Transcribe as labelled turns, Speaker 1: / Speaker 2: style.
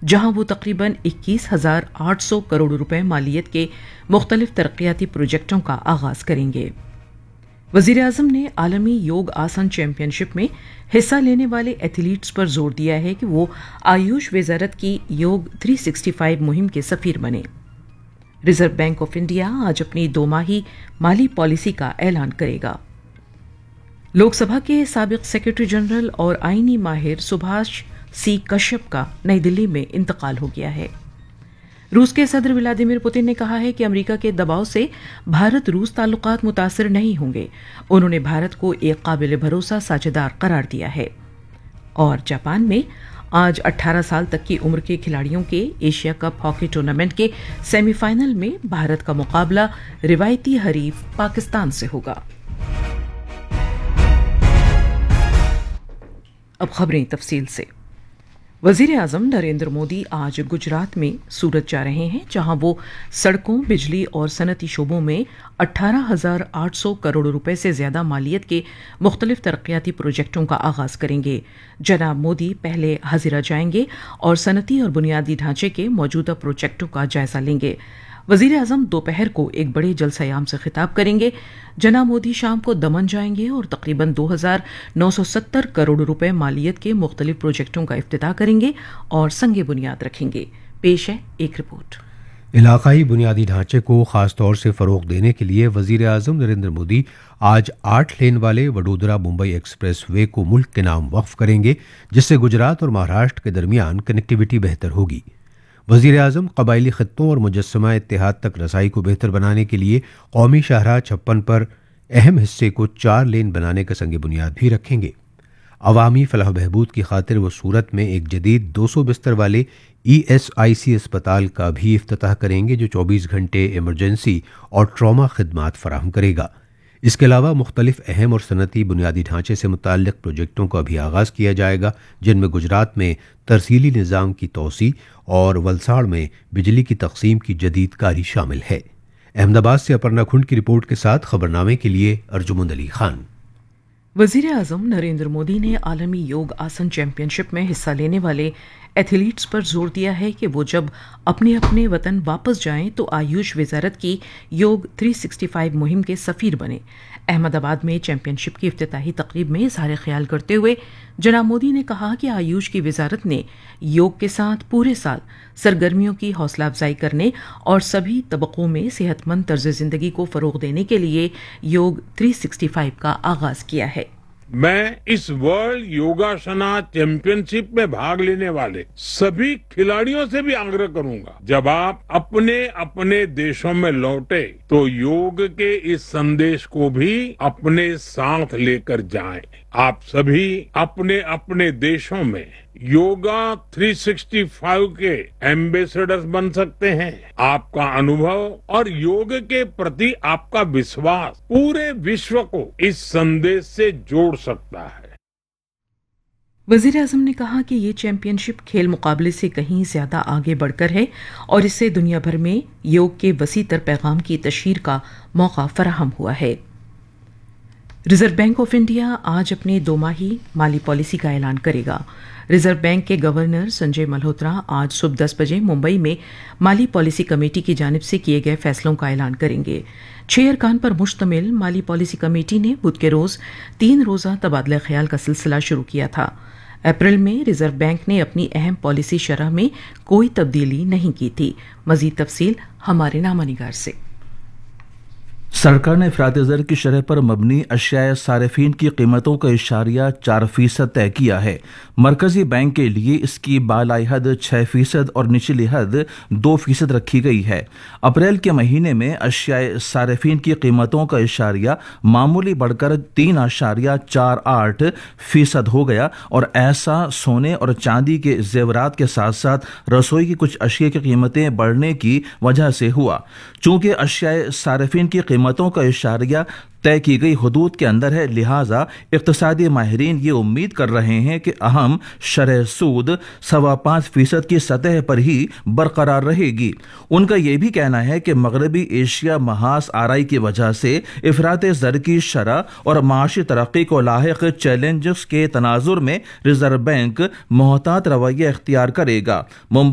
Speaker 1: جہاں وہ تقریباً 21,800 کروڑ روپے مالیت کے مختلف ترقیاتی پروجیکٹوں کا آغاز کریں گے۔ وزیر اعظم نے عالمی یوگ آسن چیمپئن شپ میں حصہ لینے والے ایتھلیٹس پر زور دیا ہے کہ وہ آیوش وزارت کی یوگ 365 مہم کے سفیر بنے۔ ریزرو بینک آف انڈیا آج اپنی 2 ماہی مالی پالیسی کا اعلان کرے گا۔ لوک سبھا کے سابق سیکرٹری جنرل اور آئینی ماہر سبھاش سی کشیپ کا نئی دلی میں انتقال ہو گیا ہے۔ روس کے صدر ولادیمیر پوتن نے کہا ہے کہ امریکہ کے دباؤ سے بھارت روس تعلقات متاثر نہیں ہوں گے۔ انہوں نے بھارت کو ایک قابل بھروسہ ساجھیدار قرار دیا ہے۔ اور جاپان میں آج 18 سال تک کی عمر کے کھلاڑیوں کے ایشیا کپ ہاکی ٹورنامنٹ کے سیمی فائنل میں بھارت کا مقابلہ روایتی حریف پاکستان سے ہوگا۔ اب خبریں تفصیل سے۔ وزیر اعظم نریندر مودی آج گجرات میں سورت جا رہے ہیں، جہاں وہ سڑکوں، بجلی اور صنعتی شعبوں میں 18,800 کروڑ روپے سے زیادہ مالیت کے مختلف ترقیاتی پروجیکٹوں کا آغاز کریں گے۔ جناب مودی پہلے ہزیرا جائیں گے اور صنعتی اور بنیادی ڈھانچے کے موجودہ پروجیکٹوں کا جائزہ لیں گے۔ وزیر اعظم دوپہر کو ایک بڑے جلسہ عام سے خطاب کریں گے۔ جناب مودی شام کو دمن جائیں گے اور تقریباً 2,970 کروڑ روپے مالیت کے مختلف پروجیکٹوں کا افتتاح کریں گے اور سنگ بنیاد رکھیں گے۔ پیش ہے ایک رپورٹ۔
Speaker 2: علاقائی بنیادی ڈھانچے کو خاص طور سے فروغ دینے کے لیے وزیر اعظم نریندر مودی آج 8 لین والے وڈودرا ممبئی ایکسپریس وے کو ملک کے نام وقف کریں گے، جس سے گجرات اور مہاراشٹر کے درمیان کنیکٹیویٹی بہتر ہوگی۔ وزیر اعظم قبائلی خطوں اور مجسمہ اتحاد تک رسائی کو بہتر بنانے کے لیے قومی شاہراہ 56 پر اہم حصے کو 4 لین بنانے کا سنگ بنیاد بھی رکھیں گے۔ عوامی فلاح و بہبود کی خاطر وہ سورت میں ایک جدید 200 بستر والے ESIC اسپتال کا بھی افتتاح کریں گے، جو 24 گھنٹے ایمرجنسی اور ٹراما خدمات فراہم کرے گا۔ اس کے علاوہ مختلف اہم اور صنعتی بنیادی ڈھانچے سے متعلق پروجیکٹوں کا بھی آغاز کیا جائے گا، جن میں گجرات میں ترسیلی نظام کی توسیع اور ولساڑ میں بجلی کی تقسیم کی جدید کاری شامل ہے۔ احمد آباد سے اپرنا کھنڈ کی رپورٹ کے ساتھ خبرنامے کے لیے ارجمند علی خان۔
Speaker 1: وزیر اعظم نریندر مودی نے عالمی یوگ آسن چیمپئن شپ میں حصہ لینے والے ایتھلیٹس پر زور دیا ہے کہ وہ جب اپنے اپنے وطن واپس جائیں تو آیوش وزارت کی یوگ 365 مہم کے سفیر بنے۔ احمد آباد میں چیمپئن شپ کی افتتاحی تقریب میں اظہار خیال کرتے ہوئے جناب مودی نے کہا کہ آیوش کی وزارت نے یوگ کے ساتھ پورے سال سرگرمیوں کی حوصلہ افزائی کرنے اور سبھی طبقوں میں صحت مند طرز زندگی کو فروغ دینے کے لیے یوگ 365 کا آغاز کیا ہے۔
Speaker 3: میں اس ورلڈ یوگاسنا چیمپئن شپ میں بھاگ لینے والے سبھی کھلاڑیوں سے بھی آگرہ کروں گا، جب آپ اپنے اپنے دیشوں میں لوٹے تو یوگ کے اس سندیش کو بھی اپنے ساتھ لے کر جائیں۔ آپ سبھی اپنے اپنے دیشوں میں یوگا 365 کے ایمبیسڈرز بن سکتے ہیں۔ آپ کا انوبھو اور یوگ کے پرتی آپ کا وشواس پورے وشو کو اس سندیش سے جوڑ سکتا ہے۔
Speaker 1: وزیر اعظم نے کہا کہ یہ چیمپئن شپ کھیل مقابلے سے کہیں زیادہ آگے بڑھ کر ہے اور اس سے دنیا بھر میں یوگ کے وسیع تر پیغام کی تشہیر کا موقع فراہم ہوا ہے۔ ریزرو بینک آف انڈیا آج اپنے 2 ماہی مالی پالیسی کا اعلان کرے گا۔ ریزرو بینک کے گورنر سنجے ملہوترا آج صبح 10 بجے ممبئی میں مالی پالیسی کمیٹی کی جانب سے کیے گئے فیصلوں کا اعلان کریں گے۔ 6 ارکان پر مشتمل مالی پالیسی کمیٹی نے بدھ کے روز 3 روزہ تبادلہ خیال کا سلسلہ شروع کیا تھا۔ اپریل میں ریزرو بینک نے اپنی اہم پالیسی شرح میں کوئی تبدیلی نہیں کی تھی۔ مزید تفصیل ہمارے نامہ نگار سے۔
Speaker 4: سرکار نے افراط زر کی شرح پر مبنی اشیاء صارفین کی قیمتوں کا 0.4% طے کیا ہے۔ مرکزی بینک کے لیے اس کی بالائی حد 6% اور نچلی حد 2% رکھی گئی ہے۔ اپریل کے مہینے میں اشیاء صارفین کی قیمتوں کا اشاریہ معمولی بڑھ کر 3.48% ہو گیا اور ایسا سونے اور چاندی کے زیورات کے ساتھ ساتھ رسوئی کی کچھ اشیاء کی قیمتیں بڑھنے کی وجہ سے ہوا۔ چونکہ اشیاء صارفین کی قیمتوں کا اشاریہ طے کی گئی حدود کے اندر ہے، لہٰذا اقتصادی ماہرین یہ امید کر رہے ہیں کہ اہم شرح سود 5.25% کی سطح پر ہی برقرار رہے گی۔ ان کا یہ بھی کہنا ہے کہ مغربی ایشیا محاذ آرائی کی وجہ سے افراط زر کی شرح اور معاشی ترقی کو لاحق چیلنجز کے تناظر میں ریزرو بینک محتاط رویہ اختیار کرے گا۔